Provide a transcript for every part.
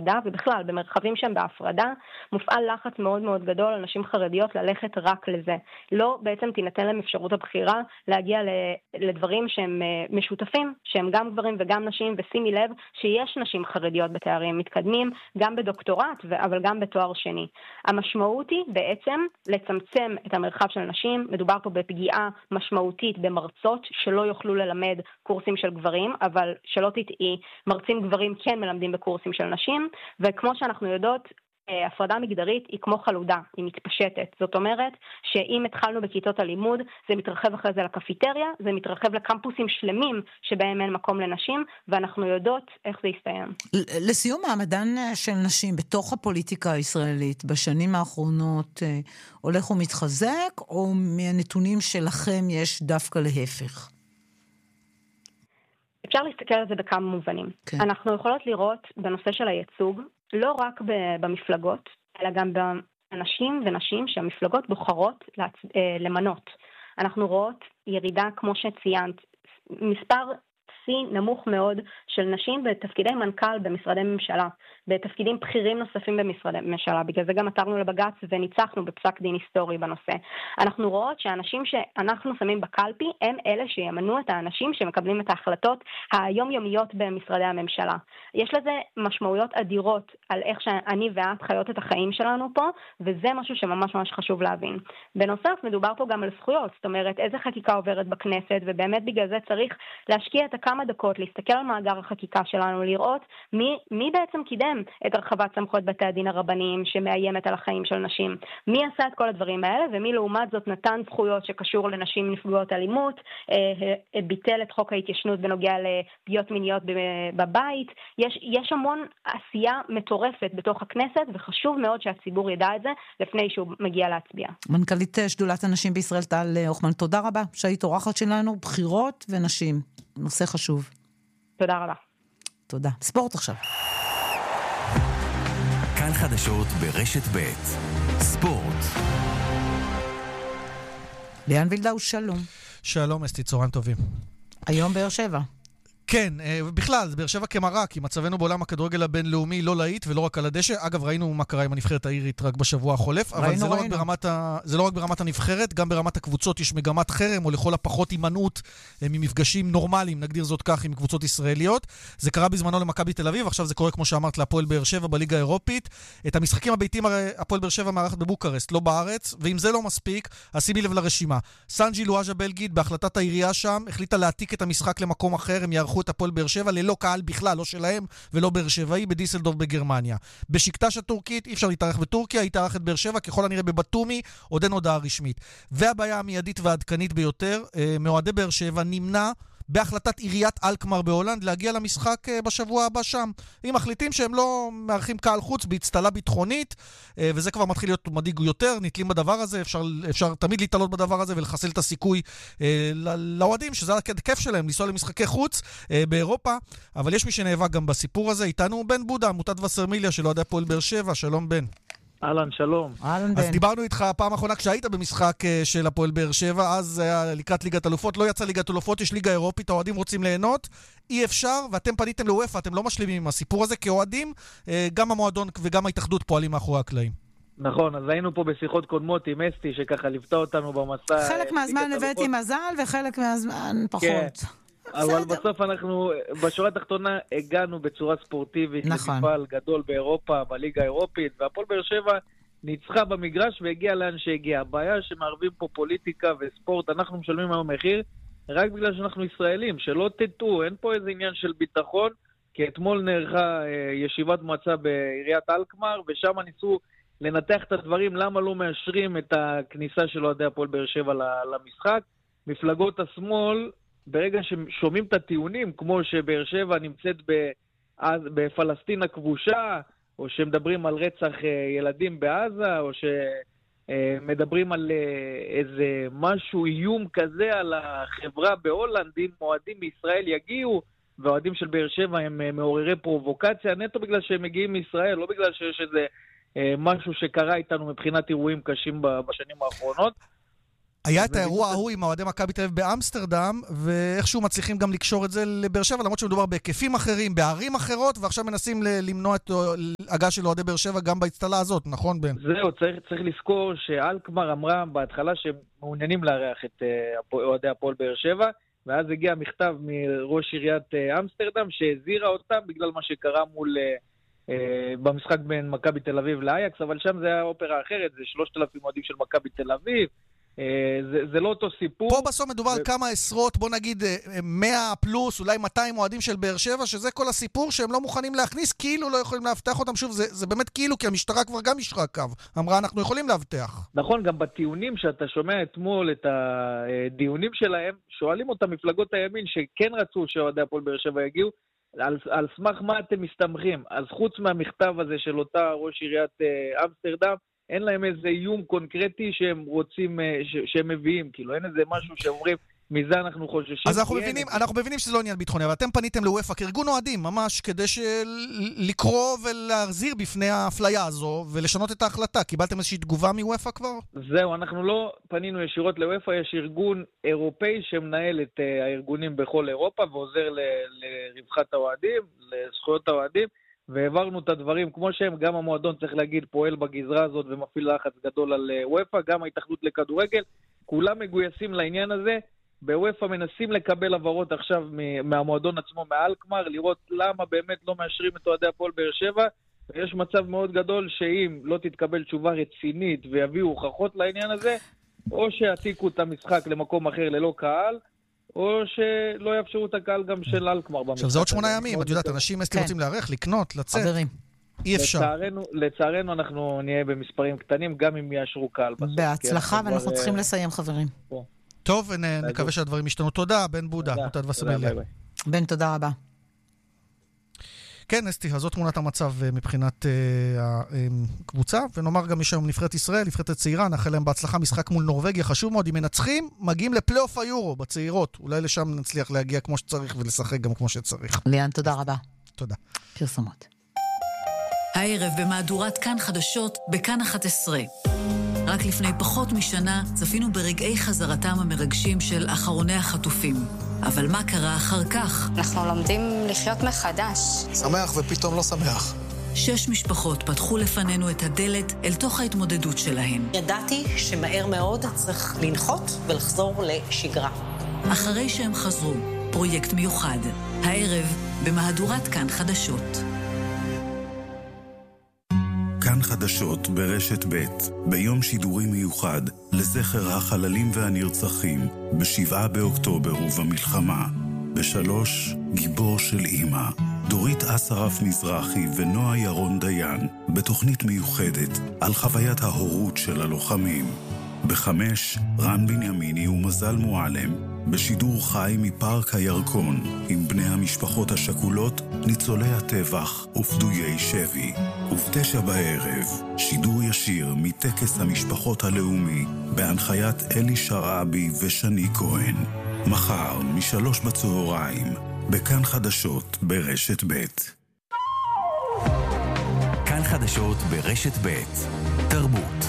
בהפרדה, ובכלל במרחבים שהם בהפרדה, מופעל לחץ מאוד מאוד גדול על נשים חרדיות ללכת רק לזה. לא בעצם תינתן להם אפשרות הבחירה להגיע לדברים שהם משותפים, שהם גם גברים וגם נשים, ושימי לב שיש נשים חרדיות בתארים מתקדמים, גם בדוקטורט, אבל גם בתואר שני. המשמעות היא בעצם לצמצם את המרחב של נשים, מדובר פה בפגיעה משמעותית במרצות שלא יוכלו ללמד קורסים של גברים, אבל שלא תטעי, מרצים גברים כן מלמדים בקורסים של נשים, וכמו שאנחנו יודעות, הפרדה מגדרית היא כמו חלודה, היא מתפשטת. זאת אומרת שאם התחלנו בכיתות הלימוד, זה מתרחב אחרי זה לקפיטריה, זה מתרחב לקמפוסים שלמים שבהם אין מקום לנשים, ואנחנו יודעות איך זה יסתיים. לסיום, מעמדן של נשים בתוך הפוליטיקה הישראלית בשנים האחרונות הולך ומתחזק, או מהנתונים שלכם יש דווקא להפך? אפשר להסתכל על זה בכמה מובנים. כן. אנחנו יכולות לראות בנושא של הייצוג, לא רק במפלגות, אלא גם באנשים ונשים שהמפלגות בוחרות למנות. אנחנו רואות ירידה, כמו שציינת, מספר נמוך מאוד של נשים בתפקידי מנכ"ל במשרדי ממשלה, בתפקידים בכירים נוספים במשרדי ממשלה. בגלל זה גם עתרנו לבג"ץ וניצחנו בפסק דין היסטורי בנושא. אנחנו רואות שהאנשים שאנחנו שמים בקלפי הם אלה שימנו את האנשים שמקבלים את ההחלטות היומיומיות במשרדי הממשלה. יש לזה משמעויות אדירות על איך שאני ואת חיות את החיים שלנו פה, וזה משהו שממש ממש חשוב להבין. בנוסף, מדובר פה גם על זכויות, זאת אומרת, איזה חקיקה עוברת בכנסת, ובאמת בגלל זה צריך להשקיע את כמה דקות, להסתכל על מאגר החקיקה שלנו, לראות מי בעצם קידם את הרחבת סמכויות בתי הדין הרבניים שמאיימת על החיים של נשים. מי עשה את כל הדברים האלה, ומי לעומת זאת נתן זכויות שקשור לנשים נפגעות אלימות, ביטל את חוק ההתיישנות בנוגע לפגיעות מיניות בבית. יש המון עשייה מטורפת בתוך הכנסת, וחשוב מאוד שהציבור ידע את זה לפני שהוא מגיע להצביע. מנכ"לית שדולת הנשים בישראל טל הוכמן, תודה רבה שהיית אורחת שלנו, בחירות ונשים. נושא חשוב. תודה רבה. תודה. ספורט עכשיו. כאן חדשות ברשת ב' ספורט. ליאן וילדאו, שלום. שלום, אסתי, צהריים טובים. היום באר שבע. כן, בכלל, באר שבע כמראה, כי מצבנו בעולם הכדורגל הבינלאומי לא להיט ולא רק על הדשא. אגב, ראינו מה קרה עם הנבחרת האירית רק בשבוע החולף, אבל זה לא רק ברמת הנבחרת, גם ברמת הקבוצות יש מגמת חרם, או לכל הפחות הימנעות ממפגשים נורמליים, נגדיר זאת כך, עם קבוצות ישראליות. זה קרה בזמנו למכבי תל אביב, עכשיו זה קורה, כמו שאמרת, להפועל באר שבע בליגה האירופית. את המשחקים הביתיים הפועל באר שבע מארחת בבוקרשט, לא בארץ, ואם זה לא מספיק, שימי לב לרשימה. סנג'י לואז'ה בלגית, בהחלטת העירייה שם, החליטה להעתיק את המשחק למקום אחר, הם יערכו את הפועל באר שבע ללא קהל בכלל, לא שלהם ולא באר שבעי, בדיסלדורף בגרמניה. בשקטש הטורקית, אי אפשר להתארח בטורקיה, התארחת באר שבע, ככל הנראה בבטומי, עוד אין הודעה רשמית. והבעיה המיידית והעדכנית ביותר, מאוהדי באר שבע נמנע בהחלטת עיריית אלקמר בהולנד להגיע למשחק בשבוע הבא שם. אם מחליטים שהם לא מארחים קהל חוץ בהצטלה ביטחונית, וזה כבר מתחיל להיות מדאיג יותר, נתלים בדבר הזה, אפשר תמיד להתעלות בדבר הזה ולחסל את הסיכוי לאוהדים, שזה הכיף שלהם, לנסוע למשחקי חוץ באירופה, אבל יש מי שנאבק גם בסיפור הזה. איתנו בן בודה, עמותת וסרמיליה של אוהדי הפועל באר שבע. שלום בן. אהלן, שלום. אז דיברנו איתך פעם האחרונה כשהיית במשחק של הפועל באר שבע, אז היה לקראת ליגת אלופות, לא יצא ליגת אלופות, יש ליגה אירופית, האוהדים רוצים ליהנות, אי אפשר, ואתם פניתם לאוופ"א, אתם לא משלימים עם הסיפור הזה כאוהדים, גם המועדון וגם ההתאחדות פועלים מאחורי הקלעים. נכון, אז היינו פה בשיחות קודמות עם אסתי, שככה ליוותה אותנו במסע. חלק מהזמן הבאתי מזל, וחלק מהזמן פחות. אבל בסוף אנחנו, בשורה התחתונה, הגענו בצורה ספורטיבית למפעל גדול באירופה, בליגה האירופית, והפועל באר שבע ניצחה במגרש והגיעה לאן שהגיעה. הבעיה שמערבים פה פוליטיקה וספורט, אנחנו משלמים היום מחיר, רק בגלל שאנחנו ישראלים, שלא תטעו, אין פה איזה עניין של ביטחון, כי אתמול נערכה ישיבת מועצה בעיריית אלקמר, ושם ניסו לנתח את הדברים, למה לא מאשרים את הכניסה של אוהדי הפועל באר שבע למשחק. מפלגות השמאל, ברגע ששומעים את הטיעונים, כמו שבאר שבע נמצאת בפלסטין הכבושה, או שמדברים על רצח ילדים בעזה, או שמדברים על איזה משהו, איום כזה על החברה בהולנד, אם אוהדים מישראל יגיעו, והאוהדים של באר שבע הם מעוררי פרובוקציה, נטו בגלל שהם מגיעים מישראל, לא בגלל שיש איזה משהו שקרה איתנו מבחינת אירועים קשים בשנים האחרונות. היה את האירוע ההוא עם אוהדי מכבי תל אביב באמסטרדם, ואיכשהו מצליחים גם לקשור את זה לבאר שבע, למרות שמדובר בהיקפים אחרים, בערים אחרות, ועכשיו מנסים למנוע את הגעה של אוהדי באר שבע גם באצטלה הזאת, נכון בן? זהו, צריך לזכור שאלקמר אמרה בהתחלה שמעוניינים לארח את אוהדי הפועל באר שבע, ואז הגיע מכתב מראש עיריית אמסטרדם שהזהירה אותם בגלל מה שקרה מול במשחק בין מכבי תל אביב לאייקס, אבל שם זה היה אופרה אחרת, זה 3,000 אוהדים של מכבי תל אביב, זה לא אותו סיפור. פה בסוף מדובר על כמה עשרות, בוא נגיד 100 פלוס, אולי 200 אוהדים של באר שבע, שזה כל הסיפור שהם לא מוכנים להכניס, כאילו לא יכולים להבטח אותם. שוב, זה באמת כאילו, כי המשטרה כבר גם ישרה קו. אמרה, אנחנו יכולים להבטח. נכון, גם בטיעונים שאתה שומע אתמול את הדיונים שלהם, שואלים אותם מפלגות הימין שכן רצו שאוהדי הפועל באר שבע יגיעו, על סמך מה אתם מסתמכים? אז חוץ מהמכתב הזה של אותה ראש עיריית אמסטרדם, אין להם איזה איום קונקרטי שהם רוצים, שהם מביאים, כאילו אין איזה משהו שאומרים, מזה אנחנו חוששים. אז אנחנו מבינים שזה לא עניין ביטחוני, אבל אתם פניתם לוופא כארגון אוהדים, ממש, כדי לקרוא ולהחזיר בפני האפליה הזו, ולשנות את ההחלטה. קיבלתם איזושהי תגובה מוופא כבר? זהו, אנחנו לא פנינו ישירות לוופא, יש ארגון אירופאי שמנהל את הארגונים בכל אירופה, ועוזר לרווחת האוהדים, לזכויות האוהדים, והעברנו את הדברים כמו שהם, גם המועדון צריך להגיד פועל בגזרה הזאת ומפעיל לחץ גדול על וופא, גם ההתאחדות לכדורגל, כולם מגויסים לעניין הזה, בוופא מנסים לקבל עברות עכשיו מהמועדון עצמו, מאלקמר, לראות למה באמת לא מאשרים את אוהדי הפועל באר שבע, ויש מצב מאוד גדול שאם לא תתקבל תשובה רצינית ויביאו הוכחות לעניין הזה, או שיעתיקו את המשחק למקום אחר ללא קהל, או שלא יאפשרו את הקהל גם של אלקמר במשחק. עכשיו זה עוד 8 ימים, את יודעת, אנשים רוצים להיערך, לקנות, לצאת. חברים. אי אפשר. לצערנו אנחנו נהיה במספרים קטנים, גם אם יאשרו קהל בסוף. בהצלחה, ואנחנו צריכים לסיים, חברים. טוב, נקווה שהדברים ישתנו. תודה, בן בודה, עמותת וסבליה. בן, תודה רבה. כן, אסתי, אז זאת תמונת המצב מבחינת הקבוצה, ונאמר גם יש היום נבחרת ישראל, נבחרת הצעירה, נאחל להם בהצלחה, משחק מול נורווגיה, חשוב מאוד, אם מנצחים, מגיעים לפלייאוף היורו בצעירות, אולי לשם נצליח להגיע כמו שצריך ולשחק גם כמו שצריך. ליאן, תודה רבה. תודה. פרסומות. הערב במהדורת כאן חדשות בכאן 11. רק לפני פחות משנה צפינו ברגעי חזרתם המרגשים של אחרוני החטופים. אבל מה קרה אחר כך? אנחנו לומדים לחיות מחדש. שמח ופתאום לא שמח. 6 משפחות פתחו לפנינו את הדלת אל תוך ההתמודדות שלהן. ידעתי שמהר מאוד צריך לנחות ולחזור לשגרה. אחרי שהם חזרו, פרויקט מיוחד. הערב במהדורת כאן חדשות. כאן חדשות ברשת ב' ביום שידורי מיוחד לזכר החללים והנרצחים ב7 באוקטובר ובמלחמה. ב3 גיבור של אמא דורית אסרף מזרחי ונועה ירון דיין בתוכנית מיוחדת על חוויית ההורות של הלוחמים. ב5 רן בנימיני ומזל מועלם בשידור חי מפארק הירקון עם בני המשפחות השכולות, ניצולי הטבח ופדויי שבי. וב9 בערב שידור ישיר מטקס המשפחות הלאומי בהנחיית אלי שרעבי ושני כהן. מחר מ3 בצהריים בכאן חדשות ברשת ב'. כאן חדשות ברשת ב' תרבות.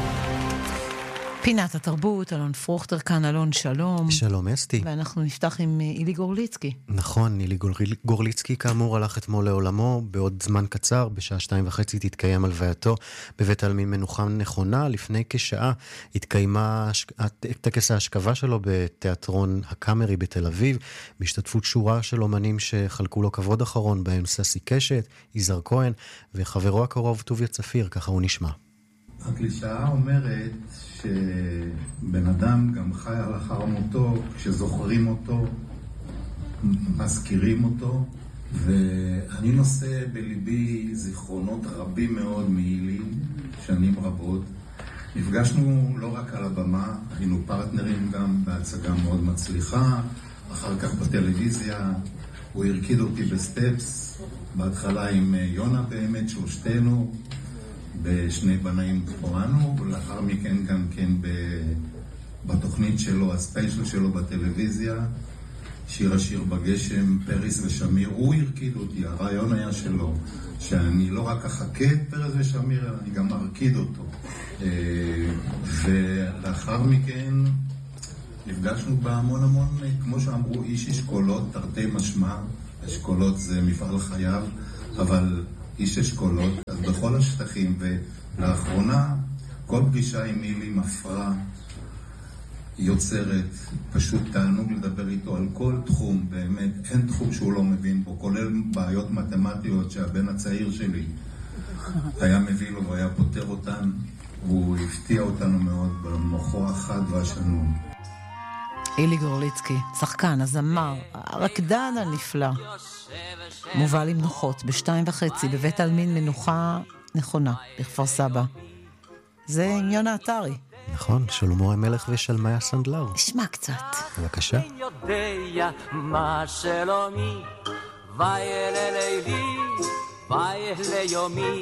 פינת התרבות, אלון פרוכטר כאן, אלון, שלום. שלום, אסתי. ואנחנו נפתח עם אילי גורליצקי. נכון, אילי גורליצקי כאמור הלך אתמול לעולמו, בעוד זמן קצר, בשעה 2:30 תתקיים הלווייתו בבית העלמין מנוחה נכונה. לפני כשעה התקיימה טקס ההשכבה שלו בתיאטרון הקאמרי בתל אביב, בהשתתפות שורה של אומנים שחלקו לו כבוד אחרון, בהם ססי קשת, יזהר כהן, וחברו הקרוב טוביה צפיר, ככה הוא נשמע. הקלישאה אומרת שבן אדם גם חי על אחר מותו, כשזוכרים אותו, מזכירים אותו, ואני נושא בליבי זיכרונות רבים מאוד מאילי, שנים רבות. נפגשנו לא רק על הבמה, היינו פרטנרים גם בהצגה מאוד מצליחה, אחר כך בטלוויזיה, הוא הרקיד אותי בסטפס, בהתחלה עם יונה באמת, שלושתנו, בשני בנאים פורנו, ולאחר מכן גם כן בתוכנית שלו, הספיישל שלו בטלוויזיה, שיר השיר בגשם, פריס ושמיר, הוא הרקיד אותי, הרעיון היה שלו, שאני לא רק אחכה את פריס ושמיר, אלא אני גם ארקיד אותו. ולאחר מכן נפגשנו בהמון, כמו שאמרו, איש אשכולות, תרתי משמע. אשכולות זה מפעל חייו, אבל איש אשכולות, אז בכל השטחים. ולאחרונה, כל פגישה עם מילי מפרה, יוצרת, פשוט תענוג לדבר איתו על כל תחום, באמת, אין תחום שהוא לא מבין בו, כולל בעיות מתמטיות שהבן הצעיר שלי היה מביא לו והיה פותר אותן, והוא הפתיע אותנו מאוד במוחו החד והשנון. אילי גורליצקי, שחקן, הזמר, הרקדן הנפלא, מובל עם נוחות ב2:30 בבית עלמין מנוחה נכונה בכפר סבא. זה עם יונה אתרי. נכון, שלמה המלך ושלמיה סנדלר. נשמע קצת. בבקשה. יודע מה שלומי, ואלה לילי, ואלה יומי,